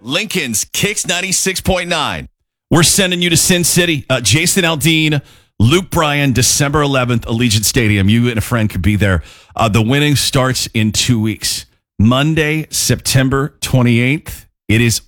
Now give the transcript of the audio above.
Lincoln's Kicks 96.9. We're sending you to Sin City. Jason Aldean, Luke Bryan, December 11th, Allegiant Stadium. You and a friend could be there. The winning starts in 2 weeks. Monday, September 28th. It is